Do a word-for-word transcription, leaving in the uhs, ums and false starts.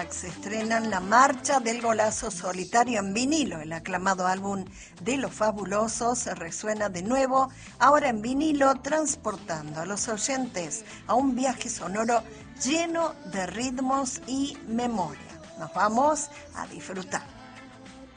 Cadillacs estrenan La Marcha del Golazo Solitario en vinilo. El aclamado álbum de Los Fabulosos resuena de nuevo, ahora en vinilo, transportando a los oyentes a un viaje sonoro lleno de ritmos y memoria. Nos vamos a disfrutar.